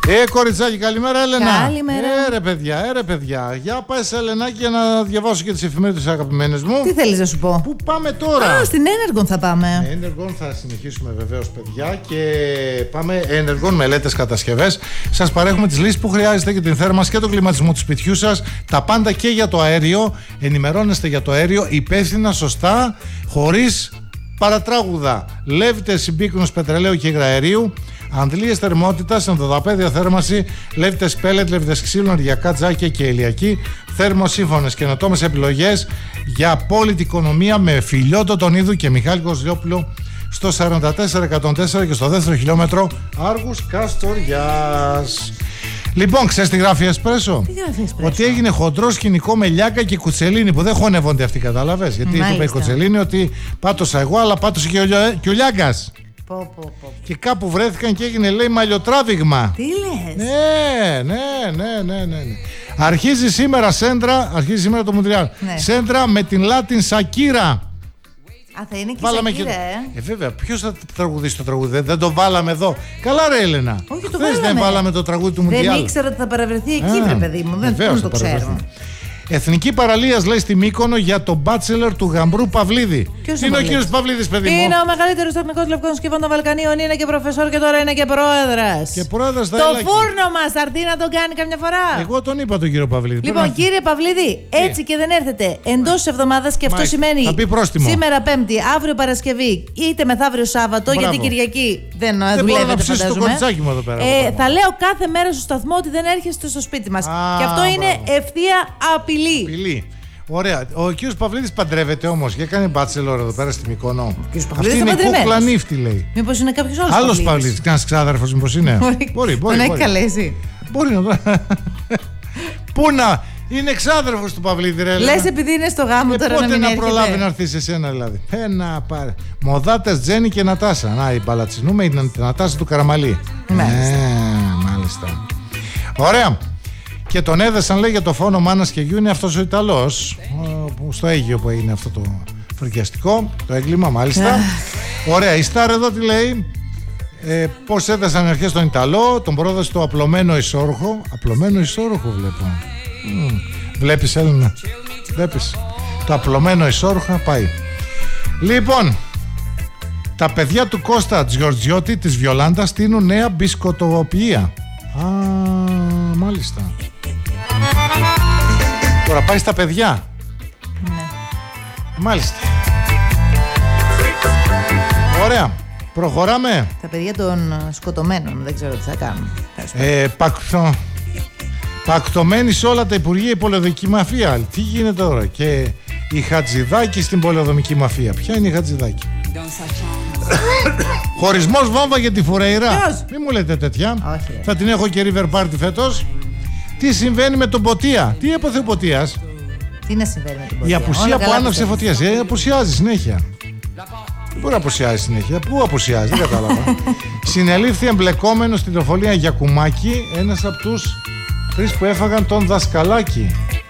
Κοριτσάκι, καλημέρα, Έλενα. Καλημέρα. Ρε παιδιά. Για πάει σε Ελενάκι για να διαβάσω και τις εφημερίδες αγαπημένες μου. Τι θέλεις να σου πω? Πού πάμε τώρα? Στην Energon θα πάμε. Energon θα συνεχίσουμε βεβαίως, παιδιά. Και πάμε Energon, μελέτες, κατασκευές. Σας παρέχουμε τις λύσεις που χρειάζεται για την θέρμανση και τον κλιματισμό του σπιτιού σας. Τα πάντα και για το αέριο. Ενημερώνεστε για το αέριο υπεύθυνα, σωστά, χωρίς παρατράγουδα. Λέβητε συμπίκνους πετρελαίου και υγραερίου. Αντλίες θερμότητας, ενδοδαπέδια θέρμανση, λέβητες πέλετ, λέβητες ξύλων, ενεργειακά τζάκια και ηλιακή, θερμοσύμφωνες και καινοτόμες επιλογές για απόλυτη οικονομία με Φιλιώτο τον Ίδου και Μιχάλη Κοζλιόπουλο στο 44-104 και στο δεύτερο χιλιόμετρο Άργους Καστοριάς. Λοιπόν, ξέρεις τι γράφει Εσπρέσο? Τι γράφει Εσπρέσο? Ότι έγινε χοντρό σκηνικό με Λιάκα και Κουτσελίνη που δεν χωνεύονται αυτοί, κατάλαβες? Γιατί είπε η Κουτσελίνη ότι πάτωσα εγώ, αλλά πάτωσε και ο Λιάκας. Και κάπου βρέθηκαν και έγινε, λέει, μαλλιοτράβηγμα. Τι λες? Ναι. Αρχίζει σήμερα το Μουντριάλ. Ναι. Σέντρα με την Λάτιν Σακύρα. Θα είναι και η Σακύρα, Βέβαια, ποιος θα τραγουδήσει το τραγούδι? Δεν το βάλαμε εδώ. Καλά, ρε Έλενα. Όχι, το βάλαμε. Δεν βάλαμε το τραγούδι του Μουντριάλ. Δεν ήξερα ότι θα παραβρεθεί εκεί, βρε παιδί μου. Δεν το ξέρω. Εθνική παραλίας, λέει, στη Μύκονο για τον μπάτσελορ του Γαμπρού Παυλίδη. Ποιος είναι ο κύριος Παυλίδης, παιδί μου? Είναι ο μεγαλύτερος τεχνικός λευκών συσκευών των Βαλκανίων. Είναι και προφεσόρ και τώρα είναι και πρόεδρας. Και πρόεδρας θα το φούρνο μας αρθεί να τον κάνει καμιά φορά. Εγώ τον είπα τον κύριο Παυλίδη. Λοιπόν, κύριε Παυλίδη, έτσι και δεν έρθετε εντός της εβδομάδας, και αυτό σημαίνει σήμερα Πέμπτη, αύριο Παρασκευή, είτε μεθαύριο Σάββατο, γιατί Κυριακή δεν δουλεύετε, φαντάζομαι. Θα λέω κάθε μέρα στο σταθμό ότι δεν έρχεστε στο σπίτι μας. Και αυτό είναι ευθεία απειλή. Ωραία. Ο κύριος Παυλίδης παντρεύεται όμως και έκανε μπάτσελορ εδώ πέρα στη Μυκόνο. Αυτή είναι κούκλα νύφτη, λέει. Μήπως είναι κάποιος άλλος Παυλίδης? Κάνεις ξάδερφος, μήπως είναι? Μπορεί. Τον έχει καλέσει. Μπορεί να το. Πού να. Είναι εξάδερφος του Παυλίδη, ρε. Λες επειδή είναι στο γάμο τώρα να μην έρχεται? Πότε να προλάβει να έρθει σε σένα, δηλαδή? Πάρε. Μοδάτες, Τζένι και Νατάσα. Να, η Παλατσινούμε, η Νατάσα του Καραμαλή. Μάλιστα. Ωραία. Και τον έδεσαν, λέει, για το φόνο μάνας και γιου. Είναι αυτός ο Ιταλός στο Αίγυο που έγινε αυτό το φρικιαστικό, το έγκλημα, μάλιστα. Ωραία, η Στάρ εδώ τι λέει? Πώς έδεσαν αρχές τον Ιταλό, τον πρόδωσε το απλωμένο ισόρροχο. Απλωμένο ισόρροχο βλέπω. Βλέπεις, Έλληνα? Βλέπεις? Το απλωμένο ισόρροχο πάει. Λοιπόν, τα παιδιά του Κώστα Τζιορτζιώτη της Βιολάντα στείλουν νέα μπισκοτοποιία. Μάλιστα. Τώρα πάει στα παιδιά. Ναι. Μάλιστα. Ωραία. Προχωράμε. Τα παιδιά των σκοτωμένων δεν ξέρω τι θα κάνουν. Πακτωμένοι σε όλα τα υπουργεία η πολεοδομική μαφία. Τι γίνεται τώρα? Και η Χατζηδάκη στην πολεοδομική μαφία. Ποια είναι η Χατζηδάκη? Χωρισμός βόμβα για τη Φουρέιρα. Μην μου λέτε τέτοια. Όχι. Θα την έχω και River Party φέτος. Τι συμβαίνει με τον Ποτία? Τι έπαθε ο Ποτίας? Τι να συμβαίνει με τον Ποτία? Η απουσία που άναψε φωτιές. Απουσιάζει συνέχεια. Δεν μπορεί να απουσιάζει συνέχεια. Πού απουσιάζει? Δεν κατάλαβα. Συνελήφθη εμπλεκόμενος στην τηλεφωνία Γιακουμάκη, ένας από τους 3 που έφαγαν τον Δασκαλάκη.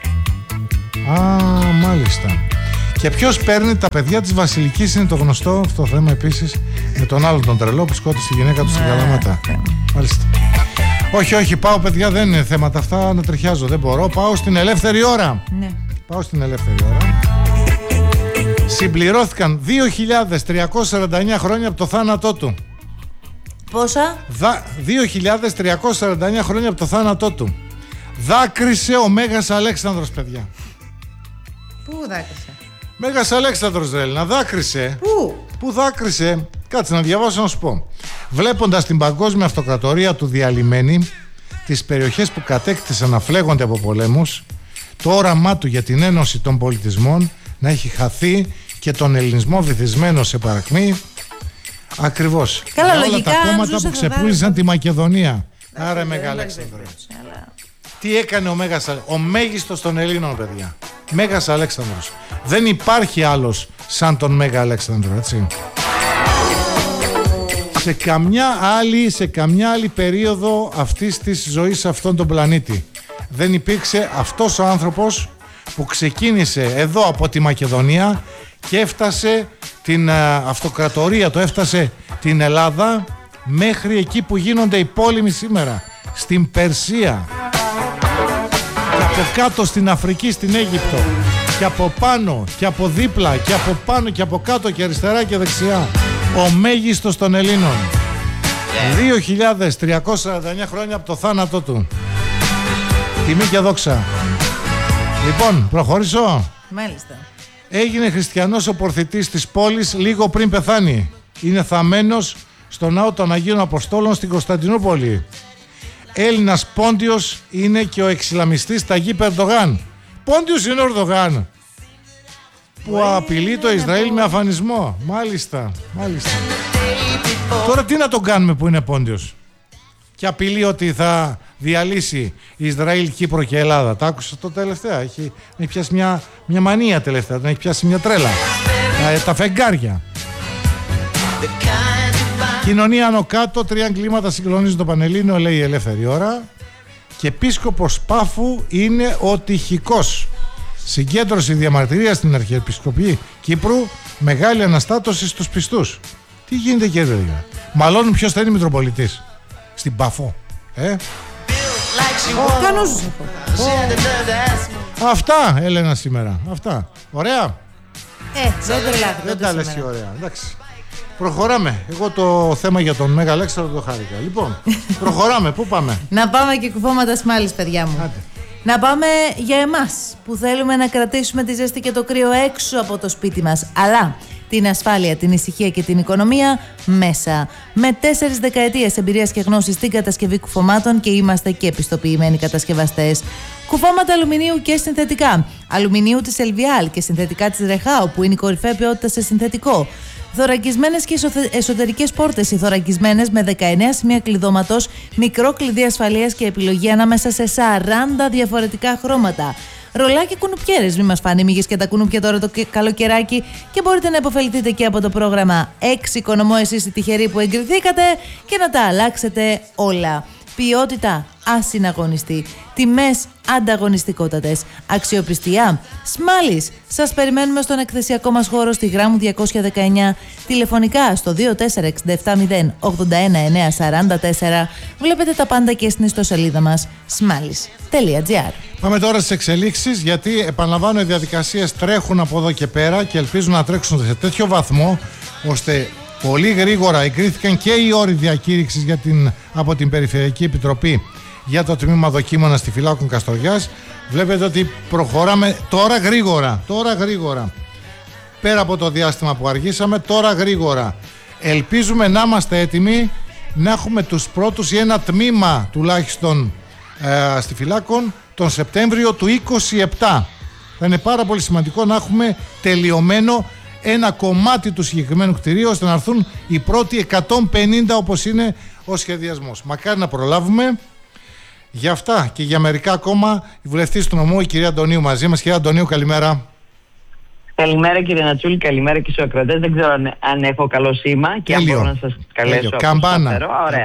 Μάλιστα. Και ποιος παίρνει τα παιδιά της Βασιλικής? Είναι το γνωστό αυτό θέμα επίσης, με τον άλλον τον τρελό που σκότωσε τη γυναίκα του στην Καλαμάτα. Μάλιστα. Όχι, πάω, παιδιά, δεν είναι θέματα αυτά να τριχιάζω, δεν μπορώ. Πάω στην ελεύθερη ώρα. Ναι. Πάω στην ελεύθερη ώρα. Συμπληρώθηκαν 2.349 χρόνια από το θάνατό του. Πόσα? 2.349 χρόνια από το θάνατό του. Δάκρυσε ο Μέγας Αλέξανδρος, παιδιά. Πού δάκρυσε? Μέγας Αλέξανδρος, ρε Έλληνα, δάκρυσε. Πού δάκρυσε? Κάτσε να διαβάσω να σου πω. Βλέποντας την παγκόσμια αυτοκρατορία του διαλυμένη, τις περιοχές που κατέκτησαν να φλέγονται από πολέμους, το όραμά του για την ένωση των πολιτισμών να έχει χαθεί και τον ελληνισμό βυθισμένο σε παρακμή. Ακριβώς. Καλά, για όλα λογικά, τα κόμματα που ξεπούλησαν τη Μακεδονία. Άρα, Μέγα Αλέξανδρε. Τι έκανε ο μέγιστος των Ελλήνων, παιδιά? Μέγας Αλέξανδρος. Δεν υπάρχει άλλος σαν τον Μέγα Αλέξανδρο, έτσι. Σε καμιά άλλη περίοδο αυτής της ζωής σε αυτόν τον πλανήτη δεν υπήρξε αυτός ο άνθρωπος που ξεκίνησε εδώ από τη Μακεδονία και έφτασε την αυτοκρατορία, έφτασε την Ελλάδα μέχρι εκεί που γίνονται οι πόλεμοι σήμερα. στην Περσία και από κάτω στην Αφρική, στην Αίγυπτο, και από πάνω και από δίπλα και από πάνω και από κάτω και αριστερά και δεξιά, ο μέγιστος των Ελλήνων. 2.349 χρόνια από το θάνατό του. Τιμή και δόξα. Λοιπόν, προχωρήσω. Μάλιστα. Έγινε χριστιανός ο πορθητής της πόλης λίγο πριν πεθάνει. Είναι θαμμένος στο ναό των Αγίων Αποστόλων στην Κωνσταντινούπολη. Έλληνας Πόντιος είναι και ο εξισλαμιστής Ταγίπ Ερντογάν. Πόντιος είναι ο Ερντογάν που απειλεί το Ισραήλ με αφανισμό. Μάλιστα. Τώρα τι να τον κάνουμε που είναι Πόντιος και απειλεί ότι θα διαλύσει Ισραήλ, Κύπρο και Ελλάδα. Τα άκουσα το τελευταία. Έχει πιάσει μια μανία τελευταία. Έχει πιάσει μια τρέλα. Τα φεγγάρια. Κοινωνία άνω κάτω, 3 εγκλήματα συγκλονίζουν το Πανελλήνιο, λέει η Ελεύθερη Ώρα. Και επίσκοπος Πάφου είναι ο Τυχικός. Συγκέντρωση διαμαρτυρία στην Αρχιεπισκοπή Κύπρου, μεγάλη αναστάτωση στους πιστούς. Τι γίνεται, κύριε? Μαλώνουν ποιος θα είναι Μητροπολιτής στην Πάφο. Αυτά, Έλενα, σήμερα. Αυτά. Ωραία. Δεν τα λες ωραία. Εντάξει. Προχωράμε. Εγώ το θέμα για τον Μέγα Αλέξανδρο το χάρηκα. Λοιπόν, προχωράμε. Πού πάμε? Να πάμε και κουφώματα Σμάλης, παιδιά μου. Άντε. Να πάμε για εμάς που θέλουμε να κρατήσουμε τη ζέστη και το κρύο έξω από το σπίτι μας, αλλά την ασφάλεια, την ησυχία και την οικονομία μέσα. Με 4 δεκαετίες εμπειρίας και γνώσης στην κατασκευή κουφωμάτων και είμαστε και επιστοποιημένοι κατασκευαστές. Κουφώματα αλουμινίου και συνθετικά. Αλουμινίου της Ελβιάλ και συνθετικά της Ρεχάου, που είναι η κορυφαία ποιότητα σε συνθετικό. Θωρακισμένες και εσωτερικές πόρτες, οι θωρακισμένες με 19 σημεία κλειδώματος, μικρό κλειδί ασφαλείας και επιλογή ανάμεσα σε 40 διαφορετικά χρώματα. Ρολάκι κουνουπιέρες, μη μας φάνει μύγες και τα κουνούπια τώρα το καλοκαιράκι, και μπορείτε να υποφεληθείτε και από το πρόγραμμα 6 οικονομώ εσείς οι τυχεροί που εγκριθήκατε και να τα αλλάξετε όλα. Ποιότητα ασυναγωνιστή, τιμές ανταγωνιστικότατες, αξιοπιστία Σμάλης. Σας περιμένουμε στον εκθεσιακό μας χώρο στη Γράμμου 219, τηλεφωνικά στο 2467 081 944. Βλέπετε τα πάντα και στην ιστοσελίδα μας smalis.gr. Πάμε τώρα στις εξελίξεις, γιατί επαναλαμβάνω, οι διαδικασίες τρέχουν από εδώ και πέρα και ελπίζουν να τρέξουν σε τέτοιο βαθμό ώστε πολύ γρήγορα εγκρίθηκαν και οι όροι διακήρυξης από την Περιφερειακή Επιτροπή για το τμήμα δοκίμων Αστιφυλάκων Καστοριάς. Βλέπετε ότι προχωράμε τώρα γρήγορα. Πέρα από το διάστημα που αργήσαμε, τώρα γρήγορα. Ελπίζουμε να είμαστε έτοιμοι να έχουμε τους πρώτους ή ένα τμήμα τουλάχιστον αστιφυλάκων τον Σεπτέμβριο του 2027. Θα είναι πάρα πολύ σημαντικό να έχουμε τελειωμένο ένα κομμάτι του συγκεκριμένου κτηρίου ώστε να έρθουν οι πρώτοι 150 όπως είναι ο σχεδιασμός. Μακάρι να προλάβουμε. Για αυτά και για μερικά ακόμα, η βουλευτής του νομού, η κυρία Αντωνίου, μαζί μας. Κυρία Αντωνίου, καλημέρα. Καλημέρα, κύριε Νατσούλη, καλημέρα και στους ακροατές. Δεν ξέρω αν έχω καλό σήμα και αν μπορώ να σας καλέσω. Καμπάνα.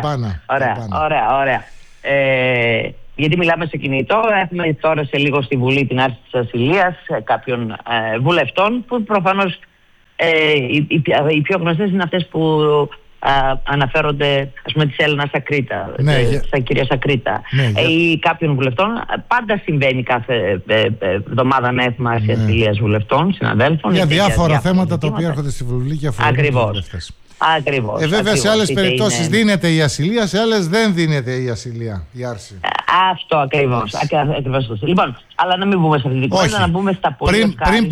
Ωραία. Γιατί μιλάμε σε κινητό, έχουμε τώρα σε λίγο στη Βουλή την άρση της ασυλίας κάποιων βουλευτών που προφανώς οι πιο γνωστές είναι αυτές που αναφέρονται, ας πούμε, της Έλληνας Ακρίτα, στα κυρία Ακρίτα, ή κάποιων βουλευτών. Πάντα συμβαίνει κάθε εβδομάδα να έχουμε άρση ασυλίας βουλευτών, συναδέλφων. Για διάφορα θέματα τα οποία έρχονται στη Βουλή και αφορούν τους βουλευτές. Ακριβώς. Βέβαια, σε άλλες περιπτώσεις δίνεται η ασυλία, σε άλλες δεν δίνεται η ασυλία, η άρση. Αυτό ακριβώς. Λοιπόν, αλλά να μην μπούμε σε αυτή την κουβέντα, να μπούμε στα πολύ πριν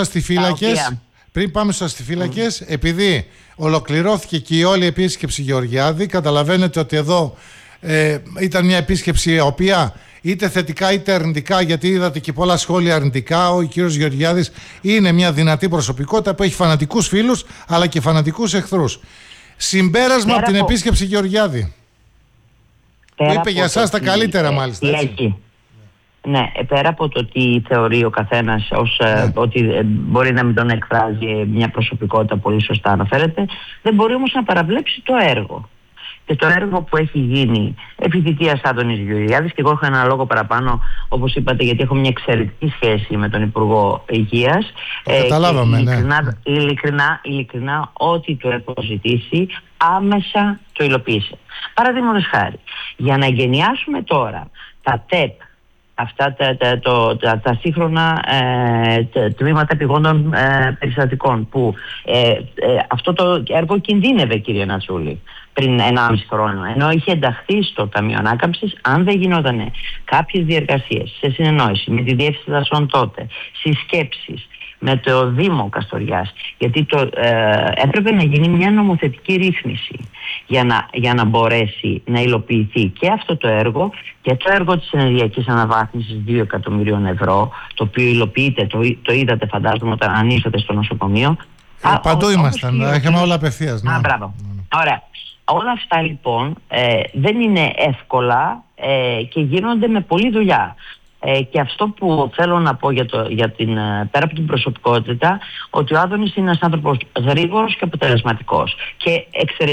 πάμε στους αστιφύλακες, επειδή ολοκληρώθηκε και η όλη επίσκεψη Γεωργιάδη, καταλαβαίνετε ότι εδώ ήταν μια επίσκεψη η οποία είτε θετικά είτε αρνητικά, γιατί είδατε και πολλά σχόλια αρνητικά. Ο κύριος Γεωργιάδης είναι μια δυνατή προσωπικότητα που έχει φανατικούς φίλους αλλά και φανατικούς εχθρούς. Συμπέρασμα από την επίσκεψη Γεωργιάδη, που είπε για εσάς τα καλύτερα, μάλιστα. Ναι, πέρα από το ότι θεωρεί ο καθένας ότι μπορεί να μην τον εκφράζει μια προσωπικότητα, πολύ σωστά αναφέρεται, δεν μπορεί όμως να παραβλέψει το έργο. Και το έργο που έχει γίνει επί θητείας Άδωνης Γεωργιάδης, και εγώ έχω ένα λόγο παραπάνω, όπως είπατε, γιατί έχω μια εξαιρετική σχέση με τον Υπουργό Υγείας. Καταλάβαμε, ειλικρινά, ό,τι του έχω ζητήσει, άμεσα το υλοποίησε. Παραδείγματος χάρη, για να εγκαινιάσουμε τώρα τα ΤΕΠ, αυτά τα σύγχρονα τμήματα επιγόντων περιστατικών, που αυτό το έργο κινδύνευε, κύριε Νατσούλη, πριν 1,5 χρόνο, ενώ είχε ενταχθεί στο Ταμείο Ανάκαμψης, αν δεν γινόταν κάποιες διεργασίες σε συνεννόηση με τη Διεύθυνση Δασών τότε, συσκέψεις με το Δήμο Καστοριάς, γιατί έπρεπε να γίνει μια νομοθετική ρύθμιση για να μπορέσει να υλοποιηθεί και αυτό το έργο και το έργο της ενεργειακής αναβάθμισης 2 εκατομμυρίων ευρώ, το οποίο υλοποιείται, το είδατε φαντάζομαι όταν ανήσατε στο νοσοκομείο. Παντού ήμασταν, είχαμε όλα απευθείας. Μπράβο. Ωραία. Όλα αυτά λοιπόν δεν είναι εύκολα και γίνονται με πολλή δουλειά. Και αυτό που θέλω να πω πέρα από την προσωπικότητα, ότι ο Άδωνης είναι ένας άνθρωπος γρήγορος και αποτελεσματικός και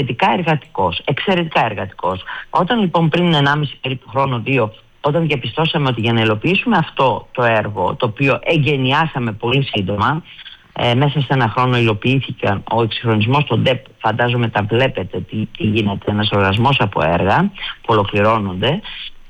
εξαιρετικά εργατικός. Όταν λοιπόν πριν 1,5 περίπου χρόνο, 2, όταν διαπιστώσαμε ότι για να υλοποιήσουμε αυτό το έργο, το οποίο εγκαινιάσαμε πολύ σύντομα, μέσα σε 1 χρόνο υλοποιήθηκαν ο εξυγχρονισμός των ΤΕΠ, φαντάζομαι τα βλέπετε τι γίνεται, ένας οργασμός από έργα που ολοκληρώνονται.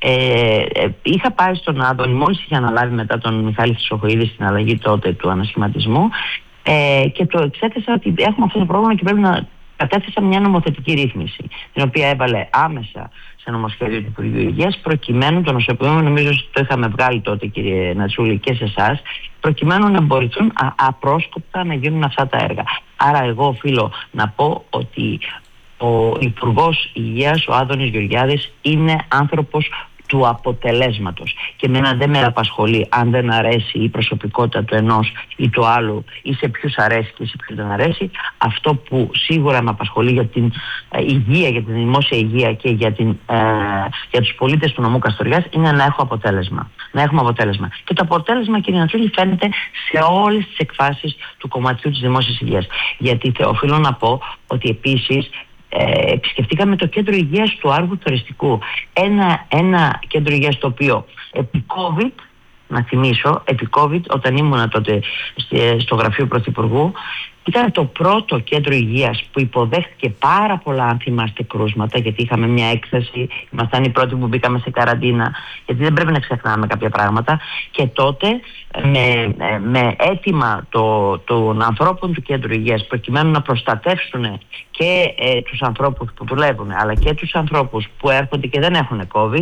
Είχα πάει στον Άδωνη, μόλις είχε αναλάβει μετά τον Μιχάλη Χρυσοχοΐδη στην αλλαγή τότε του ανασχηματισμού, και το εξέθεσα ότι έχουμε αυτό το πρόβλημα και πρέπει να κατέθεσα μια νομοθετική ρύθμιση, την οποία έβαλε άμεσα σε νομοσχέδιο του Υπουργείου Υγείας, προκειμένου, το νοσοποιούμε, νομίζω ότι το είχαμε βγάλει τότε, κύριε Νατσούλη, και σε εσάς, προκειμένου να μπορούν απρόσκοπτα να γίνουν αυτά τα έργα. Άρα εγώ οφείλω να πω ότι ο Υπουργός Υγείας, ο Άδωνης Γεωργιάδης, είναι άνθρωπος του αποτελέσματος, και εμένα δεν με απασχολεί αν δεν αρέσει η προσωπικότητα του ενός ή του άλλου, ή σε ποιους αρέσει και σε ποιους δεν αρέσει. Αυτό που σίγουρα με απασχολεί για την υγεία, για την δημόσια υγεία και για τους πολίτες του νομού Καστοριάς είναι να έχουμε αποτέλεσμα. Και το αποτέλεσμα, κύριε Νατσούλη, φαίνεται σε όλες τις εκφάσεις του κομματιού της δημόσιας υγείας. Γιατί οφείλω να πω ότι επίσης επισκεφτήκαμε το κέντρο υγείας του Άργου Τουριστικού. Ένα κέντρο υγείας το οποίο επί COVID, να θυμίσω, επί COVID, όταν ήμουνα τότε στο γραφείο Πρωθυπουργού, ήταν το πρώτο κέντρο υγείας που υποδέχτηκε πάρα πολλά, αν θυμάστε, κρούσματα, γιατί είχαμε μια έκθεση, ήμασταν οι πρώτοι που μπήκαμε σε καραντίνα, γιατί δεν πρέπει να ξεχνάμε κάποια πράγματα. Και τότε με αίτημα των ανθρώπων του κέντρου υγείας, προκειμένου να προστατεύσουν και τους ανθρώπους που δουλεύουν, αλλά και τους ανθρώπους που έρχονται και δεν έχουν COVID,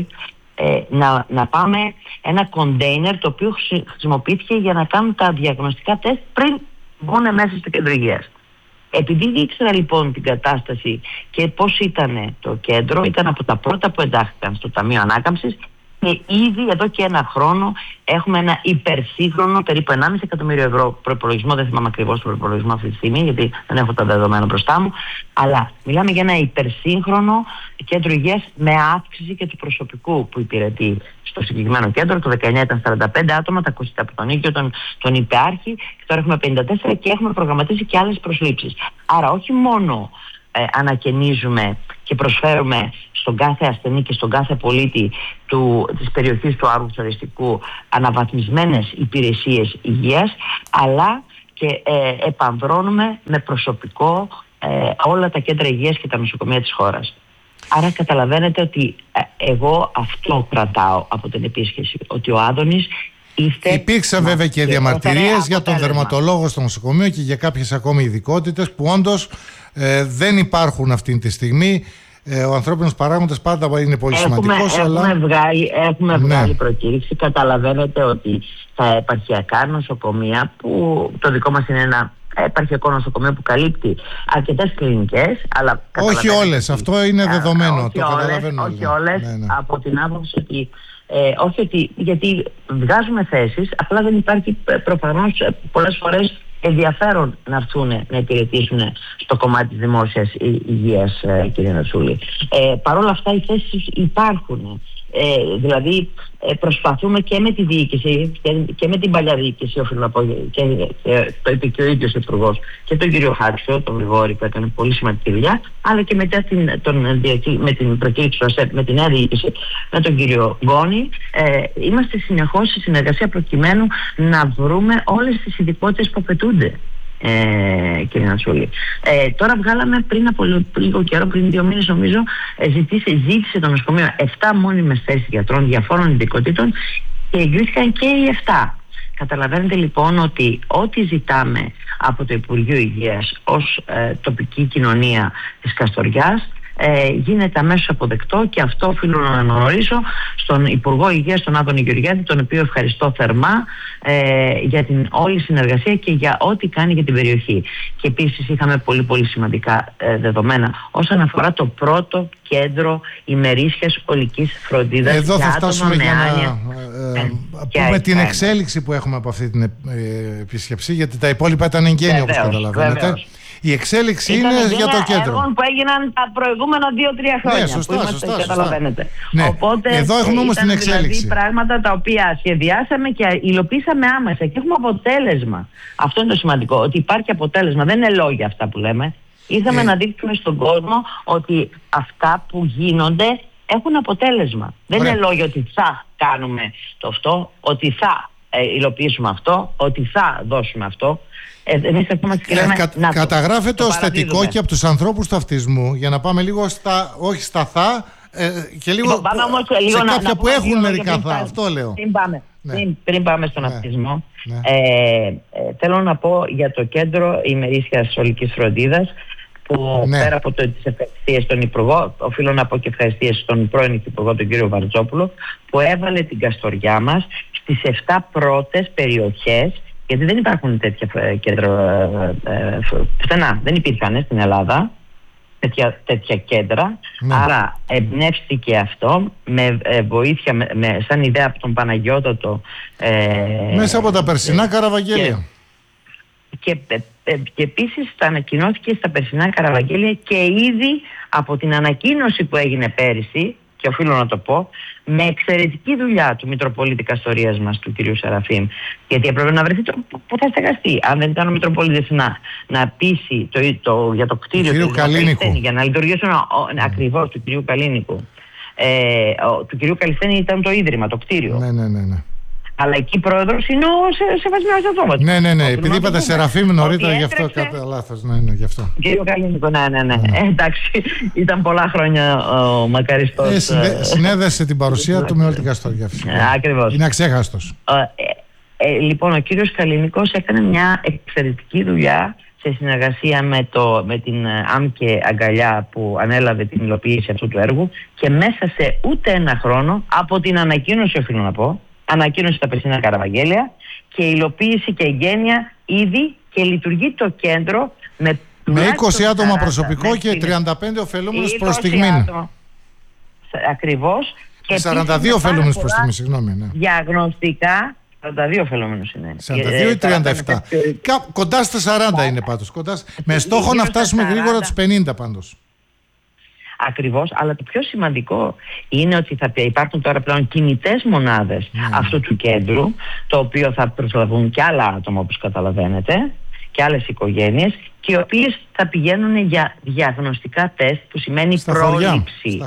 να πάμε ένα κοντέινερ το οποίο χρησιμοποιήθηκε για να κάνουν τα διαγνωστικά τεστ πριν μπουν μέσα στο κέντρο υγείας. Επειδή ήξερα λοιπόν την κατάσταση και πώς ήταν το κέντρο, ήταν από τα πρώτα που εντάχθηκαν στο Ταμείο Ανάκαμψης, και ήδη εδώ και 1 χρόνο έχουμε ένα υπερσύγχρονο, περίπου 1,5 εκατομμύριο ευρώ προϋπολογισμό. Δεν θυμάμαι ακριβώς τον προϋπολογισμό αυτή τη στιγμή, γιατί δεν έχω τα δεδομένα μπροστά μου. Αλλά μιλάμε για ένα υπερσύγχρονο κέντρο υγείας με αύξηση και του προσωπικού που υπηρετεί στο συγκεκριμένο κέντρο. Το 19 ήταν 45 άτομα, τα ακούσατε από τον Νίκιο, τον υπεάρχη, και τώρα έχουμε 54 και έχουμε προγραμματίσει και άλλες προσλήψεις. Άρα όχι μόνο ανακαινίζουμε και προσφέρουμε στον κάθε ασθενή και στον κάθε πολίτη της περιοχής του Άργου Τουριστικού αναβαθμισμένες υπηρεσίες υγείας, αλλά και επανδρώνουμε με προσωπικό όλα τα κέντρα υγείας και τα νοσοκομεία της χώρας. Άρα καταλαβαίνετε ότι εγώ αυτό κρατάω από την επίσκεψη, ότι ο Άδωνης υπήρξαν βέβαια και διαμαρτυρίες για τον δερματολόγο στο νοσοκομείο και για κάποιες ακόμη ειδικότητες που όντως δεν υπάρχουν αυτή τη στιγμή. Ο ανθρώπινος παράγοντας πάντα είναι πολύ σημαντικός. Έχουμε βγάλει προκήρυξη. Καταλαβαίνετε ότι τα επαρχιακά νοσοκομεία, που το δικό μας είναι ένα επαρχιακό νοσοκομείο που καλύπτει αρκετές κλινικές, αλλά όχι όλες, αυτό είναι δεδομένο. Όχι όλες, από την άποψη ότι όχι ότι, γιατί βγάζουμε θέσεις, απλά δεν υπάρχει προφανώς πολλές φορές ενδιαφέρον να έρθουν να υπηρετήσουν στο κομμάτι της δημόσιας υγείας, κύριε Νατσούλη. Παρ' όλα αυτά οι θέσεις υπάρχουν. Δηλαδή προσπαθούμε και με τη διοίκηση και με την παλιά διοίκηση, οφείλω να πω, και το είπε και ο ίδιος ο Υπουργός, και τον κύριο Χάτσιο, τον Γρηγόρη, που έκανε πολύ σημαντική δουλειά, αλλά και μετά με την προκήρυξη του ΑΣΕΠ, με την νέα διοίκηση, με τον κύριο Γκόνη, είμαστε συνεχώς σε συνεργασία προκειμένου να βρούμε όλες τις ειδικότητες που απαιτούνται. κύριε Νατσούλη. Τώρα βγάλαμε πριν από λίγο καιρό, πριν 2 μήνες νομίζω, ζήτησε το νοσοκομείο 7 μόνιμες θέσεις γιατρών διαφόρων ειδικοτήτων και εγκρίθηκαν και οι 7. Καταλαβαίνετε λοιπόν ότι ό,τι ζητάμε από το Υπουργείο Υγείας ως τοπική κοινωνία της Καστοριάς γίνεται αμέσως αποδεκτό, και αυτό οφείλω να αναγνωρίσω στον Υπουργό Υγείας, τον Άδωνη Γεωργιάδη, τον οποίο ευχαριστώ θερμά για την όλη συνεργασία και για ό,τι κάνει για την περιοχή. Και επίσης είχαμε πολύ πολύ σημαντικά δεδομένα όσον αφορά το πρώτο κέντρο ημερήσιας ολικής φροντίδας. Εδώ θα φτάσουμε για να πούμε την εξέλιξη που έχουμε από αυτή την επίσκεψη, γιατί τα υπόλοιπα ήταν εγγένεια, όπως καταλαβαίνετε. Βεβαίως. Η εξέλιξη είναι για το κέντρο. Έργων που έγιναν τα προηγούμενα 2-3 χρόνια. Ναι, σωστά. Καταλαβαίνετε. Ναι. Οπότε εδώ έχουμε όμως την εξέλιξη. Δηλαδή πράγματα τα οποία σχεδιάσαμε και υλοποίησαμε άμεσα και έχουμε αποτέλεσμα. Αυτό είναι το σημαντικό. Ότι υπάρχει αποτέλεσμα. Δεν είναι λόγια αυτά που λέμε. Ήρθαμε να δείξουμε στον κόσμο ότι αυτά που γίνονται έχουν αποτέλεσμα. Δεν είναι λόγια ότι θα κάνουμε το αυτό, ότι θα υλοποιήσουμε αυτό, ότι θα δώσουμε αυτό. Καταγράφεται ως θετικό και από τους ανθρώπους του αυτισμού, για να πάμε λίγο όχι στα θα και λίγο σε κάποια που έχουν μερικά θα. Αυτό λέω. Πριν πάμε στον αυτισμό, θέλω να πω για το κέντρο ημερήσιας ολικής φροντίδας, που πέρα από τις ευχαριστίες στον Υπουργό, οφείλω να πω και ευχαριστίες στον πρώην Υπουργό, τον κύριο Βαρτζόπουλο, που έβαλε την Καστοριά μας στις 7 πρώτες περιοχές, γιατί δεν υπάρχουν τέτοια κέντρα πουθενά, δεν υπήρχαν στην Ελλάδα τέτοια κέντρα. Άρα εμπνεύστηκε αυτό με βοήθεια, σαν ιδέα από τον Παναγιώτατο, μέσα από τα περσινά Καραβαγγέλια. Και επίσης τα ανακοινώθηκε στα περσινά Καραβαγγέλια, και ήδη από την ανακοίνωση που έγινε πέρυσι, και οφείλω να το πω, με εξαιρετική δουλειά του Μητροπολίτη Καστορίας μας, του κυρίου Σεραφείμ, γιατί έπρεπε να βρεθεί που θα στεγαστεί. Αν δεν ήταν ο Μητροπολίτης να πείσει για το κτίριο του Καλίνικου, για να λειτουργήσουν ακριβώς, του κυρίου Καλίνικου. Του κυρίου Καλισθένη ήταν το ίδρυμα, το κτίριο. Ναι. Αλλά εκεί πρόεδρος είναι ο Σεβασμένος Ατόμας. Ναι. Επειδή είπατε Σεραφείμ νωρίτερα, γι' αυτό κατά λάθος. Ναι, γι' αυτό. Κύριο Καλίνικο, ναι. Εντάξει, ήταν πολλά χρόνια ο μακαριστός. Συνέδεσε την παρουσία του με όλη την Καστοριά. Ακριβώς. Είναι αξέχαστος. Λοιπόν, ο κύριος Καλίνικος έκανε μια εξαιρετική δουλειά σε συνεργασία με την ΑΜΚΕ Αγκαλιά, που ανέλαβε την υλοποίηση αυτού του έργου, και μέσα σε ούτε ένα χρόνο από την ανακοίνωση, οφείλω να πω, ανακοίνωση τα περσινά Καραβαγγέλια και υλοποίηση και εγγένεια ήδη, και λειτουργεί το κέντρο με 20 άτομα προσωπικό και 35 ωφελούμενους προς στιγμή. Ακριβώς. Και 42 ωφελούμενους προς στιγμή, συγγνώμη. Ναι. Διαγνωστικά, 42 ωφελούμενους είναι. 42 ή 37. Κοντά στα 40 είναι πάντως. Με στόχο να φτάσουμε γρήγορα τους 50 πάντως. Ακριβώς, αλλά το πιο σημαντικό είναι ότι θα υπάρχουν τώρα πλέον κινητές μονάδες αυτού του κέντρου, το οποίο θα προσλαβούν και άλλα άτομα, όπως καταλαβαίνετε, και άλλες οικογένειες, και οι οποίες θα πηγαίνουν για διαγνωστικά τεστ, που σημαίνει πρόληψη.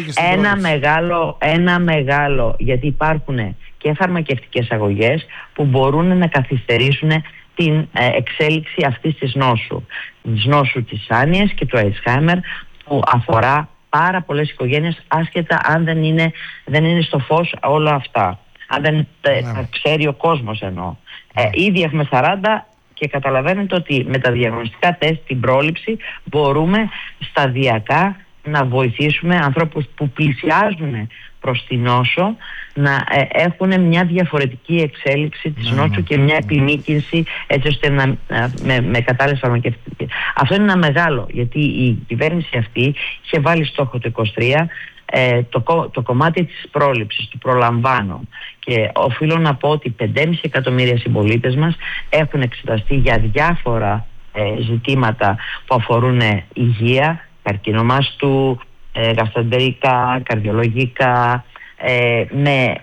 Ένα μεγάλο, γιατί υπάρχουν και φαρμακευτικές αγωγές που μπορούν να καθυστερήσουν την εξέλιξη αυτής της νόσου της άνοιας και του Alzheimer, που αφορά πάρα πολλές οικογένειες, άσχετα αν δεν είναι στο φως όλα αυτά. Αν δεν τα ξέρει ο κόσμος εννοώ. Ήδη έχουμε 40 και καταλαβαίνετε ότι με τα διαγνωστικά τεστ, την πρόληψη, μπορούμε σταδιακά να βοηθήσουμε ανθρώπους που πλησιάζουν προς την νόσο να έχουν μια διαφορετική εξέλιξη της νόσου και μια επιμήκυνση, έτσι ώστε με κατάλληλες φαρμακευτικές. Αυτό είναι ένα μεγάλο, γιατί η κυβέρνηση αυτή είχε βάλει στόχο το 2023 το κομμάτι της πρόληψης, του προλαμβάνω, και οφείλω να πω ότι 5,5 εκατομμύρια συμπολίτες μας έχουν εξεταστεί για διάφορα ζητήματα που αφορούν υγεία, καρκινομάστου, γαστρεντερικά, καρδιολογικά, με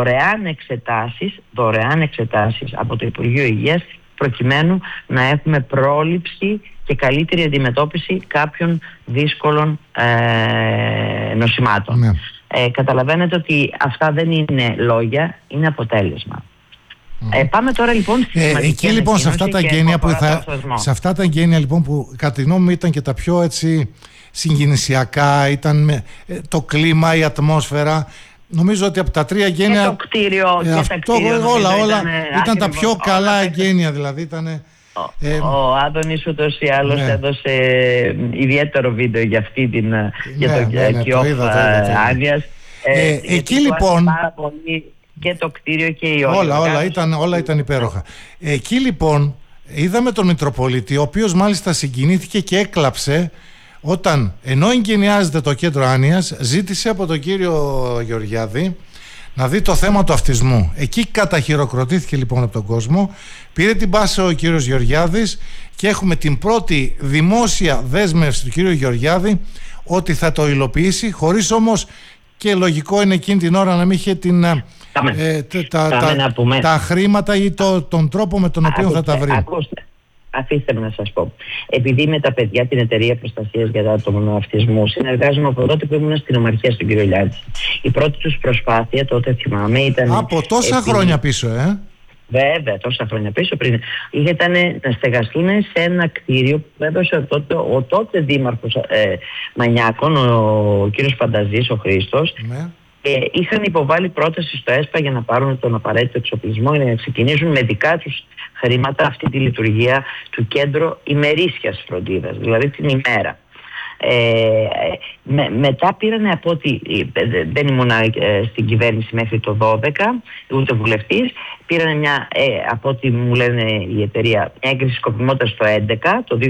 δωρεάν εξετάσεις από το Υπουργείο Υγείας, προκειμένου να έχουμε πρόληψη και καλύτερη αντιμετώπιση κάποιων δύσκολων νοσημάτων. Καταλαβαίνετε ότι αυτά δεν είναι λόγια, είναι αποτέλεσμα. Πάμε τώρα λοιπόν εκεί λοιπόν σε αυτά τα εγγένεια σε αυτά τα εγγένεια λοιπόν που κατά τη γνώμη μου ήταν και τα πιο έτσι συγκινησιακά, ήταν το κλίμα, η ατμόσφαιρα. Νομίζω ότι από τα 3 εγγένεια. Και το κτίριο και τα κτίρια. Όλα ήταν τα πιο καλά εγγένεια, δηλαδή ήταν. Ο Άδωνης ούτως ή άλλως έδωσε ιδιαίτερο βίντεο για αυτή την για το Κιόφ Άνοιας. Εκεί λοιπόν πάρα πολύ και το κτίριο και η όλα ήταν υπέροχα. Εκεί λοιπόν είδαμε τον Μητροπολίτη, ο οποίος μάλιστα συγκινήθηκε και έκλαψε όταν, ενώ εγκαινιάζεται το κέντρο Άνοιας, ζήτησε από τον κύριο Γεωργιάδη να δει το θέμα του αυτισμού. Εκεί καταχειροκροτήθηκε λοιπόν από τον κόσμο, πήρε την πάσα ο κύριος Γεωργιάδης και έχουμε την πρώτη δημόσια δέσμευση του κύριου Γεωργιάδη ότι θα το υλοποιήσει, χωρίς όμως, και λογικό είναι εκείνη την ώρα να μην είχε τα χρήματα ή τον τρόπο με τον οποίο θα τα βρει. Αφήστε με να σας πω. Επειδή με τα παιδιά την Εταιρεία Προστασίας για τα άτομα με αυτισμό συνεργάζομαι από τότε που ήμουν στην Ομαρχία στον κύριο Λιάτση. Η πρώτη τους προσπάθεια τότε, θυμάμαι, ήταν. Από τόσα χρόνια πίσω, Βέβαια, τόσα χρόνια πίσω πριν. Ήταν να στεγαστούν σε ένα κτίριο που έδωσε ο τότε δήμαρχος Μανιάκων, ο κύριος Φανταζής, ο Χρήστος. Ναι. Είχαν υποβάλει πρόταση στο ΕΣΠΑ για να πάρουν τον απαραίτητο εξοπλισμό για να ξεκινήσουν με δικά τους χρήματα αυτή τη λειτουργία του κέντρου ημερήσιας φροντίδας, δηλαδή την ημέρα. Μετά πήρανε, από ότι δεν ήμουν στην κυβέρνηση μέχρι το 12, ούτε βουλευτής, πήρανε μια, από ό,τι μου λένε η εταιρεία, μια έγκριση σκοπιμότητας το 2011, το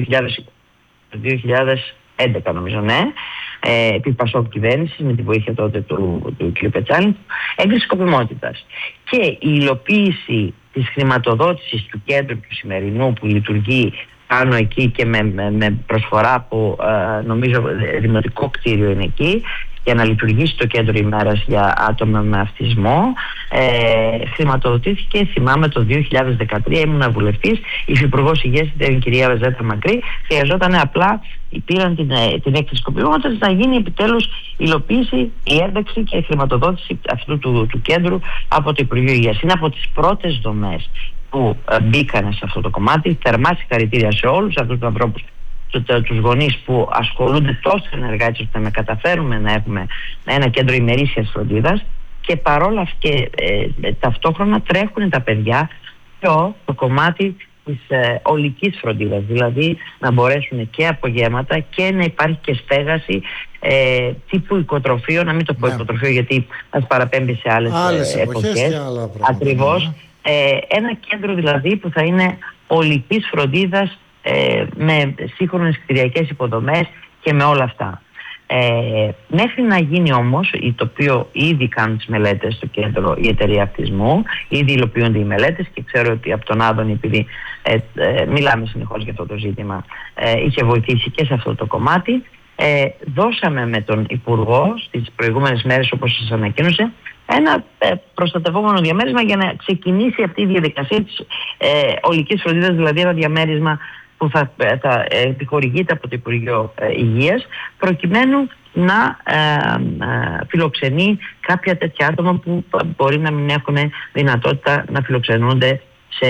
2011 νομίζω, ναι, επί Πασόκ κυβέρνησης με τη βοήθεια τότε του κ. Πετσάλη, έγκριση σκοπιμότητας. Και η υλοποίηση της χρηματοδότησης του κέντρου του σημερινού που λειτουργεί πάνω εκεί και με προσφορά από νομίζω δημοτικό κτίριο είναι εκεί, για να λειτουργήσει το κέντρο ημέρας για άτομα με αυτισμό, χρηματοδοτήθηκε, θυμάμαι, το 2013, ήμουν βουλευτής, η Υφυπουργός Υγείας ήταν η κυρία Βεζέτα Μακρύ, χρειαζόταν απλά, πήραν την έκθεση σκοπιμότητας να γίνει επιτέλους υλοποίηση, η ένταξη και η χρηματοδότηση αυτού του κέντρου από το Υπουργείο Υγείας. Είναι από τις πρώτες δομές που μπήκαν σε αυτό το κομμάτι. Θερμά συγχαρητήρια σε όλους αυτούς τους ανθρώπους, τους γονείς που ασχολούνται τόσο ενεργά έτσι ώστε να καταφέρουμε να έχουμε ένα κέντρο ημερήσιας φροντίδας, και παρόλα αυτά ταυτόχρονα τρέχουν τα παιδιά το κομμάτι της ολικής φροντίδας, δηλαδή να μπορέσουν και απογεύματα και να υπάρχει και στέγαση τύπου οικοτροφείο, να μην το πω οικοτροφείο γιατί μας παραπέμπει σε άλλες εποχές. Ακριβώς. Ένα κέντρο δηλαδή που θα είναι ολικής φροντίδας, με σύγχρονες κτηριακές υποδομές και με όλα αυτά. Μέχρι να γίνει όμως, το οποίο ήδη κάνουν τις μελέτες στο κέντρο η εταιρεία αυτισμού, ήδη υλοποιούνται οι μελέτες και ξέρω ότι από τον Άδωνη, επειδή μιλάμε συνεχώς για αυτό το ζήτημα, είχε βοηθήσει και σε αυτό το κομμάτι. Δώσαμε με τον Υπουργό στις προηγούμενες μέρες, όπως σας ανακοίνωσε, ένα προστατευόμενο διαμέρισμα για να ξεκινήσει αυτή η διαδικασία της ολικής φροντίδας, δηλαδή ένα διαμέρισμα που θα επιχορηγείται από το Υπουργείο Υγείας, προκειμένου να φιλοξενεί κάποια τέτοια άτομα που μπορεί να μην έχουν δυνατότητα να φιλοξενούνται σε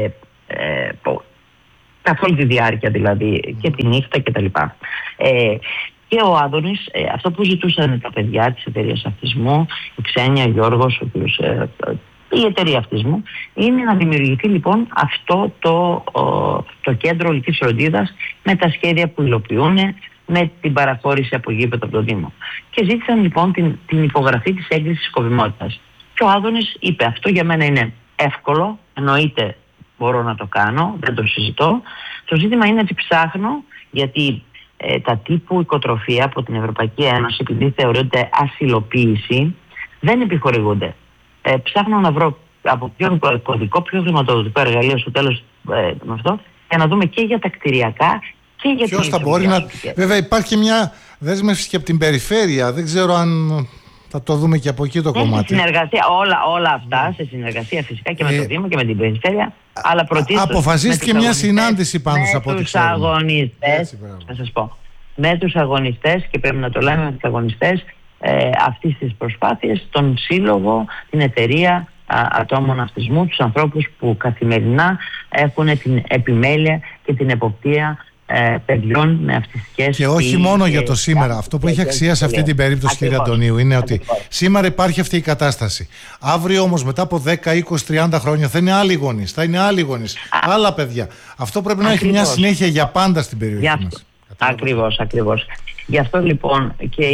καθ' όλη τη διάρκεια, δηλαδή και τη νύχτα κτλ. Και ο Άδωνης, αυτό που ζητούσαν τα παιδιά της εταιρείας αυτισμού, η Ξένια, ο Γιώργος, η εταιρεία αυτισμού, είναι να δημιουργηθεί λοιπόν αυτό το κέντρο ολικής φροντίδας με τα σχέδια που υλοποιούν, με την παραχώρηση από γήπεδο από το Δήμο. Και ζήτησαν λοιπόν την υπογραφή της έγκρισης σκοπιμότητας. Και ο Άδωνης είπε, αυτό για μένα είναι εύκολο, εννοείται μπορώ να το κάνω, δεν το συζητώ. Το ζήτημα είναι ότι ψάχνω, γιατί τα τύπου οικοτροφία από την Ευρωπαϊκή Ένωση, επειδή θεωρούνται ασυλοποίηση, δεν επιχορηγούνται. Ψάχνω να βρω από ποιο κωδικό, ποιο χρηματοδοτικό εργαλείο στο τέλος με αυτό, για να δούμε και για τα κτηριακά και για ποιος θα μπορεί να. Βέβαια, υπάρχει μια δέσμευση και από την περιφέρεια. Δεν ξέρω αν θα το δούμε και από εκεί το κομμάτι. Συνεργασία, όλα αυτά σε συνεργασία φυσικά και με το Δήμο και με την περιφέρεια. Αλλά αποφασίστηκε μια συνάντηση πάνω από ό,τι ξέρω. Με τους αγωνιστές, θα σας πω. Με τους αγωνιστές, και πρέπει να το λέμε, με τους αγωνιστές αυτής της προσπάθειας, τον σύλλογο, την εταιρεία ατόμων αυτισμού, τους ανθρώπους που καθημερινά έχουν την επιμέλεια και την εποπτεία παιδιών με αυτιστικές. Και όχι μόνο για το σήμερα. Αυτό που έχει αξία σε αυτή την περίπτωση, κύριε Αντωνίου, είναι ότι σήμερα υπάρχει αυτή η κατάσταση. Αύριο όμως, μετά από 10, 20, 30 χρόνια, θα είναι άλλοι γονείς, θα είναι άλλοι γονείς, άλλα παιδιά. Αυτό πρέπει να έχει μια συνέχεια για πάντα στην περιοχή μας. Ακριβώς. Γι' αυτό λοιπόν και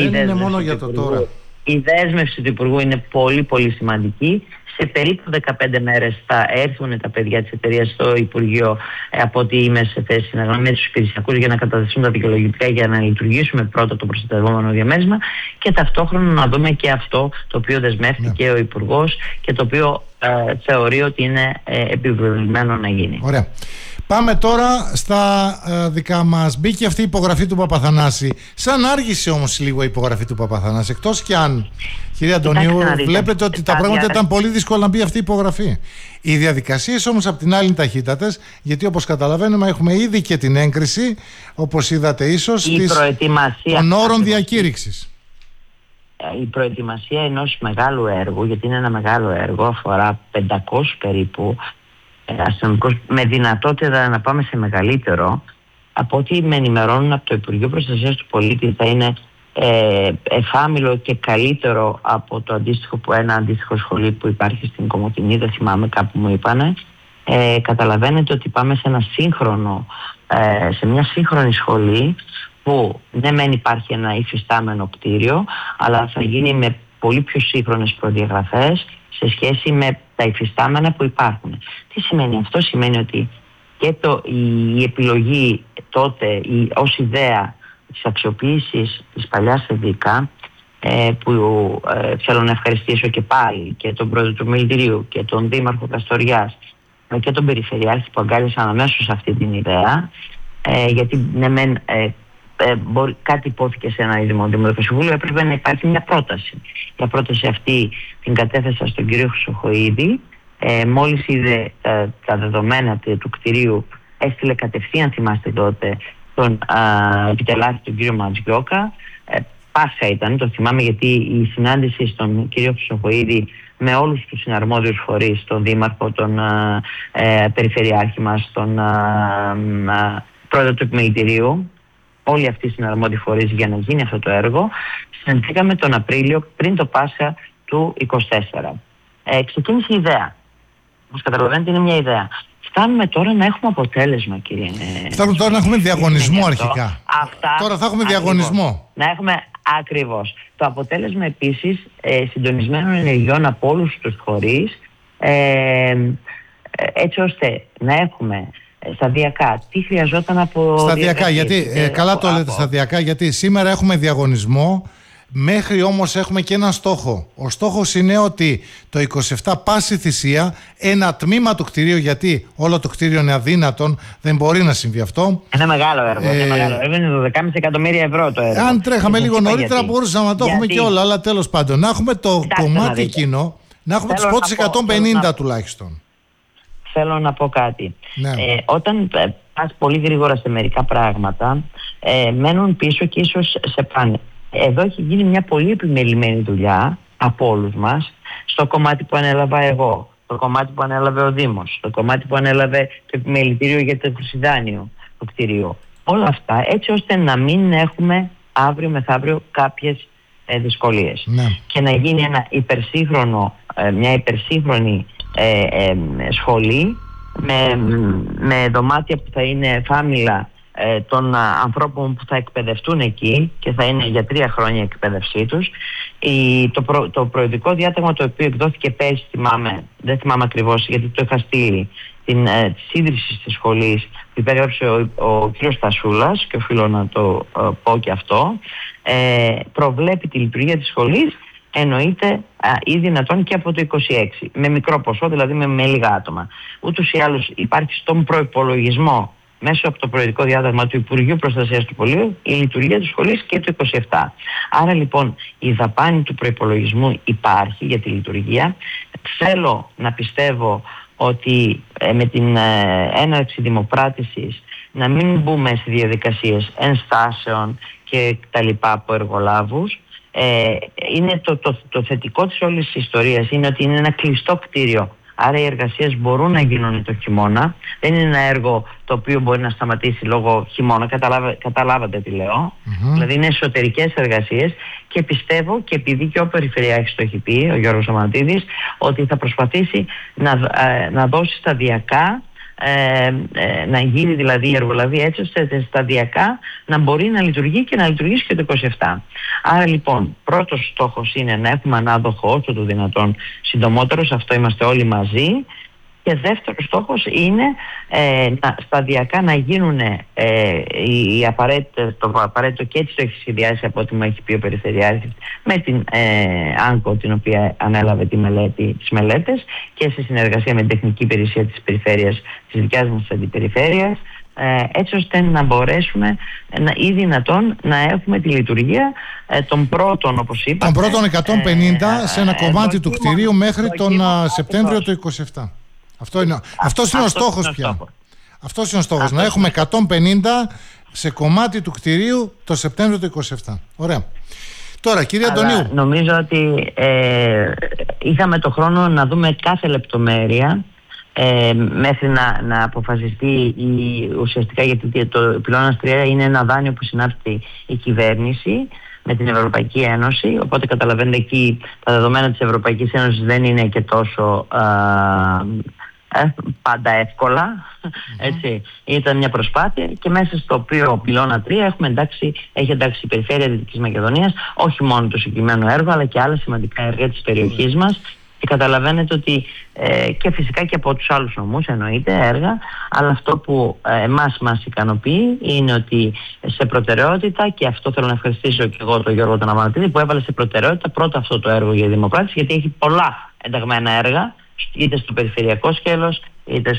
η δέσμευση του Υπουργού είναι πολύ πολύ σημαντική. Σε περίπου 15 μέρες θα έρθουν τα παιδιά της εταιρείας στο Υπουργείο, από ότι είμαι σε θέση να με τους υπηρεσιακούς για να καταθέσουν τα δικαιολογητικά για να λειτουργήσουμε πρώτα το προστατευόμενο διαμέρισμα και ταυτόχρονα να δούμε και αυτό το οποίο δεσμεύτηκε ο Υπουργός και το οποίο θεωρεί ότι είναι επιβεβλημένο να γίνει. Ωραία. Πάμε τώρα στα δικά μας. Μπήκε αυτή η υπογραφή του Παπαθανάση. Σαν άργησε όμως λίγο η υπογραφή του Παπαθανάση. Εκτός και αν, κυρία Αντωνίου, βλέπετε ότι τα πράγματα ήταν πολύ δύσκολα να μπει αυτή η υπογραφή. Οι διαδικασίες όμως απ' την άλλη είναι ταχύτατες, γιατί όπως καταλαβαίνουμε έχουμε ήδη και την έγκριση, όπως είδατε ίσως, των όρων διακήρυξης. Η προετοιμασία ενός μεγάλου έργου, γιατί είναι ένα μεγάλο έργο, αφορά 500 περίπου αστυνομικούς, με δυνατότητα να πάμε σε μεγαλύτερο, από ό,τι με ενημερώνουν από το Υπουργείο Προστασίας του Πολίτη, θα είναι εφάμιλο και καλύτερο από το ένα αντίστοιχο σχολείο που υπάρχει στην Κομοτηνή, δεν θυμάμαι, κάπου μου είπανε. Καταλαβαίνετε ότι πάμε σε μια σύγχρονη σχολή που ναι μεν υπάρχει ένα υφιστάμενο κτίριο, αλλά θα γίνει με πολύ πιο σύγχρονες προδιαγραφές σε σχέση με τα υφιστάμενα που υπάρχουν. Τι σημαίνει αυτό? Σημαίνει ότι και η επιλογή τότε ως ιδέα της αξιοποίησης της παλιάς ΕΔΙΚΑ, που θέλω να ευχαριστήσω και πάλι και τον πρόεδρο του Μιλητηρίου και τον δήμαρχο Καστοριάς και τον περιφερειάρχη που αγκάλιασαν αμέσως αυτή την ιδέα, γιατί ναι μεν κάτι υπόθηκε σε ένα Δημοτικό Συμβούλιο, έπρεπε να υπάρχει μια πρόταση. Η πρόταση αυτή την κατέθεσα στον κύριο Χρυσοχοΐδη. Μόλις είδε τα δεδομένα του κτηρίου, έστειλε κατευθείαν, θυμάστε τότε, τον επιτελάρχη, τον κύριο Ματζιόκα. Πάσχα ήταν, το θυμάμαι, γιατί η συνάντηση στον κύριο Χρυσοχοΐδη με όλους τους συναρμόδιους φορείς, τον δήμαρχο, τον περιφερειάρχη μας, τον πρόεδρο του επιμελητηρίου, όλοι αυτοί οι συναρμόδιοι φορείς για να γίνει αυτό το έργο, συναντήκαμε τον Απρίλιο πριν το Πάσχα του 2024. Ξεκίνησε η ιδέα. Όπως καταλαβαίνετε, είναι μια ιδέα. Φτάνουμε τώρα να έχουμε αποτέλεσμα, κύριε. Φτάνουμε τώρα να έχουμε διαγωνισμό αρχικά. Τώρα θα έχουμε διαγωνισμό. Να έχουμε ακριβώς. Το αποτέλεσμα επίσης συντονισμένων ενεργειών από όλους τους φορείς, έτσι ώστε να έχουμε σταδιακά τι χρειαζόταν από. Σταδιακά, γιατί καλά το λέτε σταδιακά, γιατί σήμερα έχουμε διαγωνισμό. Μέχρι όμως έχουμε και έναν στόχο. Ο στόχος είναι ότι το 27 πάση θυσία ένα τμήμα του κτηρίου, γιατί όλο το κτίριο είναι αδύνατον, δεν μπορεί να συμβεί αυτό. Ένα μεγάλο έργο. Είναι 12,5 εκατομμύρια ευρώ το έργο. Αν τρέχαμε λίγο νωρίτερα μπορούσαμε να το έχουμε και όλα, αλλά τέλος πάντων να έχουμε το κομμάτι εκείνο, να έχουμε τους πρώτους 150 τουλάχιστον. Θέλω να πω κάτι. Ναι. Όταν πας πολύ γρήγορα σε μερικά πράγματα, μένουν πίσω και ίσως σε πάνε. Εδώ έχει γίνει μια πολύ επιμελημένη δουλειά από όλους μας, στο κομμάτι που ανέλαβα εγώ, στο κομμάτι που ανέλαβε ο Δήμος, στο κομμάτι που ανέλαβε το επιμελητήριο για το χρυσιδάνιο του κτηρίου. Όλα αυτά έτσι ώστε να μην έχουμε αύριο μεθαύριο κάποιες δυσκολίες. Ναι. Και να γίνει μια υπερσύγχρονη σχολή με δωμάτια που θα είναι φάμιλα των ανθρώπων που θα εκπαιδευτούν εκεί και θα είναι για 3 χρόνια η εκπαίδευσή τους. Το προεδρικό διάταγμα, το οποίο εκδόθηκε πέρσι, δεν θυμάμαι ακριβώς γιατί το είχα στείλει, τη ίδρυση της σχολής που υπέγραψε ο κ. Στασούλας, και οφείλω να το πω και αυτό, προβλέπει τη λειτουργία της σχολής, εννοείται ή δυνατόν και από το 26, με μικρό ποσό, δηλαδή με λίγα άτομα. Ούτως ή άλλως υπάρχει στον προϋπολογισμό μέσω από το προεδρικό διάταγμα του Υπουργείου Προστασίας του Πολίτη η λειτουργία της σχολής και το 27. Άρα λοιπόν η δαπάνη του προϋπολογισμού υπάρχει για τη λειτουργία. Θέλω να πιστεύω ότι με την έναρξη δημοπράτησης να μην μπούμε σε διαδικασίες ενστάσεων και τα λοιπά από εργολάβους. είναι το θετικό της όλης της ιστορίας είναι ότι είναι ένα κλειστό κτίριο. Άρα οι εργασίες μπορούν να γίνουν το χειμώνα. Δεν είναι ένα έργο το οποίο μπορεί να σταματήσει λόγω χειμώνα. Καταλάβατε τι λέω. Δηλαδή είναι εσωτερικές εργασίες και πιστεύω, και επειδή και ο Περιφερειάρχης το έχει πει, ο Γιώργος Αμαντίδης, ότι θα προσπαθήσει να δώσει σταδιακά, να γίνει δηλαδή η εργολαβία έτσι ώστε σταδιακά να μπορεί να λειτουργεί και να λειτουργήσει και το 27. Άρα λοιπόν πρώτος στόχος είναι να έχουμε ανάδοχο όσο το δυνατόν συντομότερο, σε αυτό είμαστε όλοι μαζί. Και δεύτερος στόχος είναι σταδιακά να γίνουν το απαραίτητο, και έτσι το έχει σχεδιάσει από ό,τι μου έχει πει ο Περιφερειάρχης, με την ΆΝΚΟ, την οποία ανέλαβε τις μελέτες, και σε συνεργασία με την Τεχνική Υπηρεσία της Περιφέρειας, της δικιάς μας αντιπεριφέρειας, έτσι ώστε να μπορέσουμε ή δυνατόν να έχουμε τη λειτουργία των πρώτων, όπως είπατε, των πρώτων 150 σε ένα κομμάτι του κτηρίου μέχρι τον Σεπτέμβριο του 27. Αυτός είναι ο στόχος πια. Αυτός είναι ο στόχος, να έχουμε 150 σε κομμάτι του κτηρίου το Σεπτέμβριο του 27. Ωραία. Τώρα, κύριε Αντωνίου. Νομίζω ότι είχαμε το χρόνο να δούμε κάθε λεπτομέρεια μέχρι να αποφασιστεί ουσιαστικά, γιατί το πυλώνας 3 είναι ένα δάνειο που συνάπτει η κυβέρνηση με την Ευρωπαϊκή Ένωση, οπότε καταλαβαίνετε εκεί τα δεδομένα της Ευρωπαϊκής Ένωσης δεν είναι και τόσο πάντα εύκολα, έτσι. Ήταν μια προσπάθεια, και μέσα στο οποίο πυλώνα 3 έχει εντάξει η Περιφέρεια Δυτικής Μακεδονίας όχι μόνο το συγκεκριμένο έργο, αλλά και άλλα σημαντικά έργα της περιοχής μας, και καταλαβαίνετε ότι και φυσικά και από τους άλλους νομούς εννοείται έργα, αλλά αυτό που μας ικανοποιεί είναι ότι σε προτεραιότητα, και αυτό θέλω να ευχαριστήσω και εγώ τον Γιώργο τον Αμανατίδη που έβαλε σε προτεραιότητα πρώτα αυτό το έργο για δημοπράτηση, γιατί έχει πολλά ενταγμένα έργα, είτε στο περιφερειακό σκέλος, είτε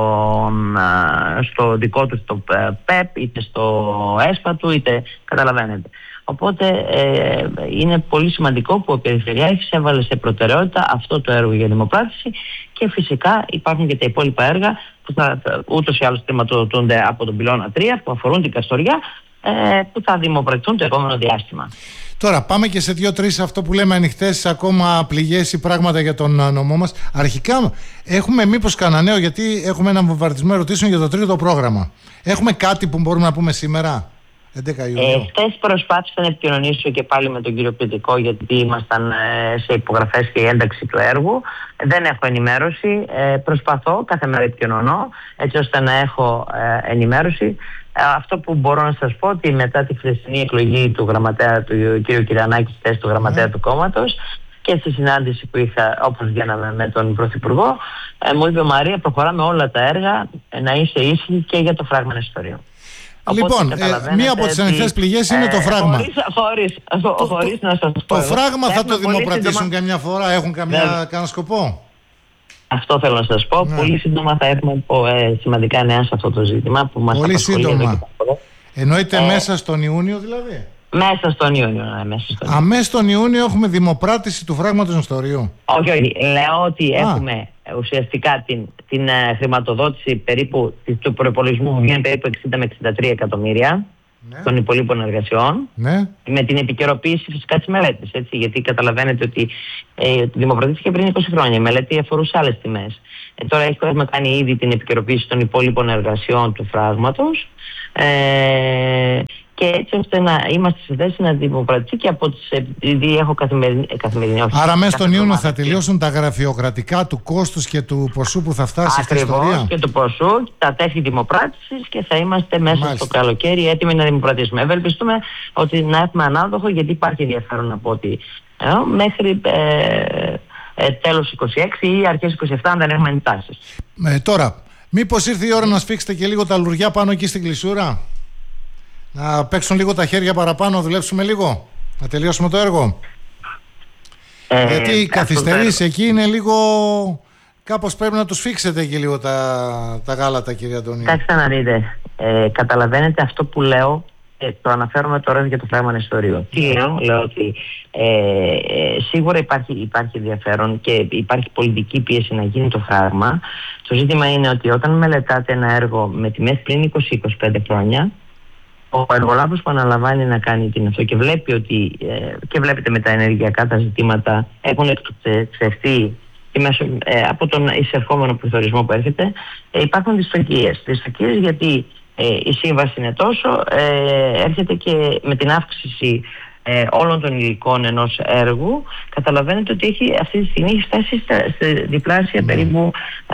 στο δικό του στο ΠΕΠ, είτε στο ΕΣΠΑ του, είτε καταλαβαίνετε. Οπότε είναι πολύ σημαντικό που ο Περιφερειάρχης έβαλε σε προτεραιότητα αυτό το έργο για δημοπράτηση, και φυσικά υπάρχουν και τα υπόλοιπα έργα που ούτως ή άλλως χρηματοδοτούνται από τον πυλώνα 3 που αφορούν την Καστοριά, που θα δημοπρατηθούν το επόμενο διάστημα. Τώρα πάμε και σε 2-3 αυτό που λέμε ανοιχτές ακόμα πληγές ή πράγματα για τον νομό μας. Αρχικά έχουμε μήπως κανένα νέο, γιατί έχουμε έναν βομβαρδισμό ερωτήσεων για το τρίτο πρόγραμμα. Έχουμε κάτι που μπορούμε να πούμε σήμερα? Χθες προσπάθησα να επικοινωνήσω και πάλι με τον κύριο Πιτικό, γιατί ήμασταν σε υπογραφές και η ένταξη του έργου. Δεν έχω ενημέρωση. Προσπαθώ, κάθε μέρα επικοινωνώ έτσι ώστε να έχω ενημέρωση. Αυτό που μπορώ να σας πω, ότι μετά τη χθεσινή εκλογή του γραμματέα του κ. Κυριανάκη στη θέση του γραμματέα του κόμματος, και στη συνάντηση που είχα, όπως γίναμε με τον Πρωθυπουργό, μου είπε: Μαρία, προχωράμε όλα τα έργα, να είσαι ήσυχη και για το φράγμα ιστορίου. Λοιπόν, μία από τις ανοιχτές πληγές είναι το φράγμα. Χωρίς να σας πω. Το φράγμα θα το δημοπρατήσουν καμιά φορά, έχουν κανένα σκοπό? Αυτό θέλω να σας πω. Πολύ σύντομα θα έχουμε σημαντικά νέα σε αυτό το ζήτημα που μας πολύ σύντομα. Εννοείται μέσα στον Ιούνιο δηλαδή? Μέσα στον Ιούνιο, Αμέσως στον Ιούνιο έχουμε δημοπράτηση του φράγματος ιστορίου? Όχι. Λέω ότι έχουμε ουσιαστικά την χρηματοδότηση περίπου του προϋπολογισμού, βγαίνει περίπου 60 με 63 εκατομμύρια των υπολείπων εργασιών, με την επικαιροποίηση φυσικά της μελέτης, έτσι, γιατί καταλαβαίνετε ότι δημοπρατήθηκε πριν 20 χρόνια, η μελέτη αφορούσε άλλες τιμές. Τώρα έχουμε κάνει ήδη την επικαιροποίηση των υπόλοιπων εργασιών του φράγματος, και έτσι ώστε να είμαστε σε θέση να δημοπρατηθεί και από τις, επειδή έχω καθημερινή. Άρα μέσα στον Ιούνιο θα τελειώσουν τα γραφειοκρατικά του κόστους και του ποσού που θα φτάσει στην ιστορία. Ακριβώς, και του ποσού, τα τέχη δημοπράτησης, και θα είμαστε μέσα στο καλοκαίρι έτοιμοι να δημοπρατήσουμε. Ευελπιστούμε ότι να έχουμε ανάδοχο, γιατί υπάρχει ενδιαφέρον από ότι μέχρι τέλος 26 ή αρχές 27, αν δεν έχουμε εντάσεις. Τώρα, μήπως ήρθε η ώρα να σφίξετε και λίγο τα λουριά πάνω εκεί στην κλεισούρα? Να παίξουν λίγο τα χέρια παραπάνω, να δουλέψουμε λίγο, να τελειώσουμε το έργο. Γιατί οι καθυστερήσεις εκεί είναι λίγο... Κάπως πρέπει να τους φίξετε και λίγο τα γάλατα, κύριε Αντωνίου. Κάτσε να δείτε. Καταλαβαίνετε αυτό που λέω, το αναφέρομαι τώρα για το φράγμα ιστορίου. Τι λέω ότι σίγουρα υπάρχει ενδιαφέρον και υπάρχει πολιτική πίεση να γίνει το φράγμα. Το ζήτημα είναι ότι όταν μελετάτε ένα έργο με τιμές πριν 20-25 χρόνια, ο εργολάβος που αναλαμβάνει να κάνει την αυτό και βλέπει ότι και βλέπετε με τα ενεργειακά τα ζητήματα έχουν εκτοξευθεί από τον εισερχόμενο πληθωρισμό που έρχεται, υπάρχουν δυστοκίες γιατί η σύμβαση είναι τόσο, έρχεται και με την αύξηση όλων των υλικών ενός έργου, καταλαβαίνετε ότι αυτή τη στιγμή έχει φτάσει στη διπλάσια περίπου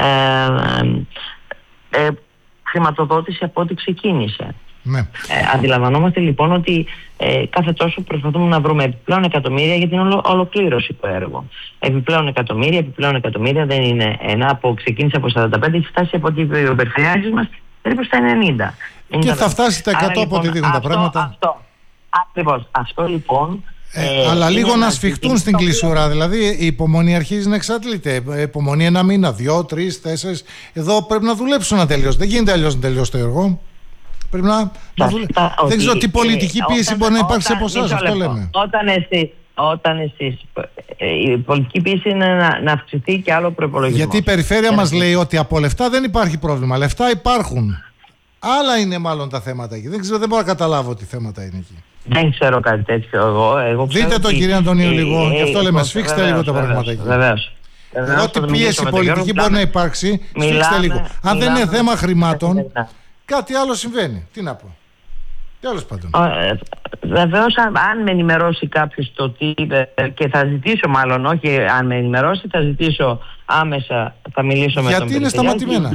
χρηματοδότηση από ό,τι ξεκίνησε. Ναι. Αντιλαμβανόμαστε λοιπόν ότι κάθε τόσο προσπαθούμε να βρούμε επιπλέον εκατομμύρια για την ολοκλήρωση του έργου. Επιπλέον εκατομμύρια δεν είναι ένα, ξεκίνησε από 45, έχει φτάσει από την περιφερειάρχη μας περίπου στα 90. Και θα φτάσει τα 100 από ό,τι δείχνουν τα πράγματα. Ακριβώς. Αυτό λοιπόν. Αλλά λίγο να σφιχτούν στην κλεισούρα. Δηλαδή η υπομονή αρχίζει να εξαντλείται. Υπομονή 1 μήνα, 2, 3, 4. Εδώ πρέπει να δουλέψουν να τελειώσει. Δεν γίνεται αλλιώς να τελειώσει το έργο. Πρέπει να δεν ξέρω τι πολιτική πίεση μπορεί να υπάρξει από εσάς. Αυτό λέμε. Όταν εσείς η πολιτική πίεση είναι να αυξηθεί και άλλο προϋπολογισμό. Γιατί η περιφέρεια μας λέει ότι από λεφτά δεν υπάρχει πρόβλημα. Λεφτά υπάρχουν. Άλλα είναι μάλλον τα θέματα εκεί. Δεν μπορώ να καταλάβω τι θέματα είναι εκεί. Δεν ξέρω κάτι τέτοιο εγώ. Δείτε το κύριε Αντωνίου λίγο. Γι' αυτό λέμε σφίξτε λίγο τα πράγματα εκεί. Ό,τι πίεση πολιτική μπορεί να υπάρξει, σφίξτε λίγο. Αν δεν είναι θέμα χρημάτων, κάτι άλλο συμβαίνει. Τι να πω. Τέλος πάντων. Βεβαίως, αν με ενημερώσει κάποιος το τι και θα ζητήσω, μάλλον όχι αν με ενημερώσει, θα ζητήσω άμεσα, θα μιλήσω με τον Γιατί είναι σταματημένα.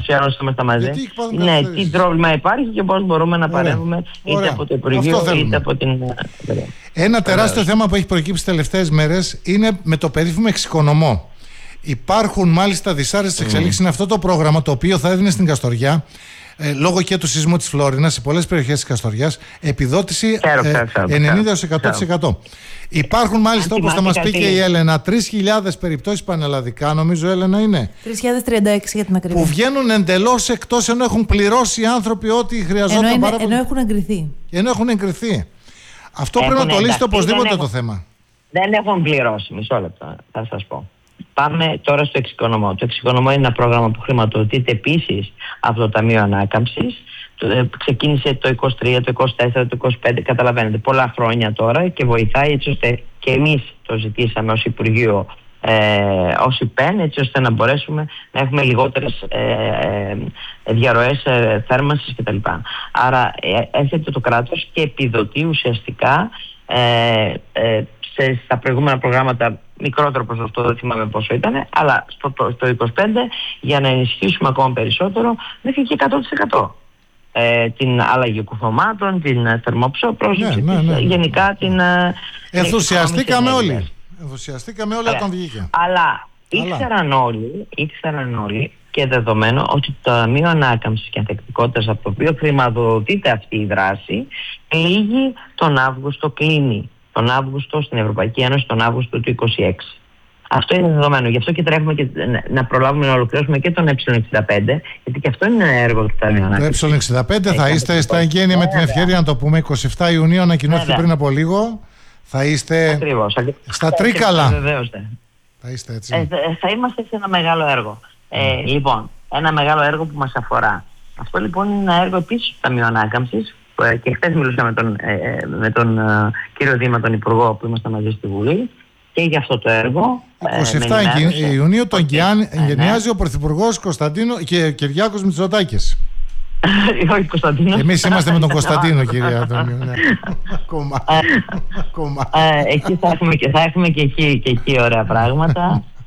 Ναι, τι πρόβλημα υπάρχει και πώς μπορούμε να παρέμβουμε είτε από το Υπουργείο είτε από την. Ένα τεράστιο θέμα που έχει προκύψει τις τελευταίες μέρες είναι με το περίφημο εξοικονομό. Υπάρχουν μάλιστα δυσάρεστες εξελίξεις. Είναι αυτό το πρόγραμμα το οποίο θα έδινε στην Καστοριά, λόγω και του σεισμού της Φλόρινας σε πολλές περιοχές της Καστοριάς, επιδότηση 90-100%. Υπάρχουν μάλιστα, όπως θα μας πει και η Έλενα, 3.000 περιπτώσεις πανελλαδικά, νομίζω, Έλενα, είναι 3.036 για την ακριβή, που βγαίνουν εντελώς εκτός, ενώ έχουν πληρώσει οι άνθρωποι ό,τι χρειαζόταν. Ενώ έχουν εγκριθεί. Αυτό πρέπει να το λύσετε οπωσδήποτε το θέμα. Δεν έχουν πληρώσει, μισό λεπτό θα σας πω. Πάμε τώρα στο εξοικονομό. Το εξοικονομό είναι ένα πρόγραμμα που χρηματοδοτείται επίσης από το Ταμείο Ανάκαμψης. Ξεκίνησε το 23, το 24, το 25, καταλαβαίνετε, πολλά χρόνια τώρα και βοηθάει έτσι ώστε και εμείς το ζητήσαμε ως Υπουργείο, ως ΥΠΕΝ, έτσι ώστε να μπορέσουμε να έχουμε λιγότερες διαρροές θέρμανσης κτλ. Άρα έρχεται το κράτος και επιδοτεί ουσιαστικά στα προηγούμενα προγράμματα μικρότερο ποσοστό, δεν θυμάμαι πόσο ήταν, αλλά στο 25 για να ενισχύσουμε ακόμα περισσότερο μέχρι και 100%. Την αλλαγή κουφωμάτων, την θερμόψωπρόσωψη, γενικά την. Ενθουσιαστήκαμε όλοι. Όταν βγήκε. Αλλά ήξεραν όλοι και δεδομένο ότι το Ταμείο Ανάκαμψης και Ανθεκτικότητας, από το οποίο χρηματοδοτείται αυτή η δράση, λύγει τον Αύγουστο, κλείνει τον Αύγουστο στην Ευρωπαϊκή Ένωση, τον Αύγουστο του 2026. Αυτό είναι δεδομένο. Γι' αυτό και τρέχουμε και να προλάβουμε να ολοκληρώσουμε και τον Ε65, γιατί και αυτό είναι ένα έργο του Ταμείου Ανάκαμψης. Το Ε65 θα είστε στα εγγένεια, με την ευκαιρία να το πούμε, 27 Ιουνίου, ανακοινώθηκε πριν από λίγο. Θα είστε στα Τρίκαλα. Βεβαίως. Θα είστε έτσι. Θα είμαστε σε ένα μεγάλο έργο. Λοιπόν, ένα μεγάλο έργο που μας αφορά. Αυτό λοιπόν είναι ένα έργο επίσης του Ταμείου Ανάκαμψης. Και χθες μιλούσα με τον κύριο Δήμα, τον Υπουργό, που ήμασταν μαζί στη Βουλή, και για αυτό το έργο. 27 Ιουνίου τον γενιάζει ο Πρωθυπουργός Κυριάκος Μητσοτάκης. Όχι, Κωνσταντίνο. Εμείς είμαστε με τον Κωνσταντίνο, κύριε Αντώνιο. Εκεί θα έχουμε και εκεί ωραία πράγματα.